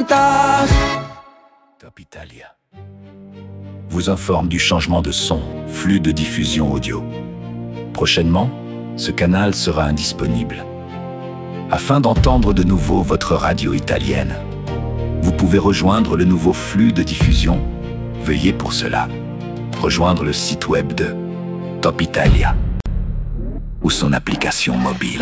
80. Top Italia vous informe du changement de son, flux de diffusion audio. Prochainement, ce canal sera indisponible. Afin d'entendre de nouveau votre radio italienne, vous pouvez rejoindre le nouveau flux de diffusion. Veuillez pour cela rejoindre le site web de Top Italia ou son application mobile.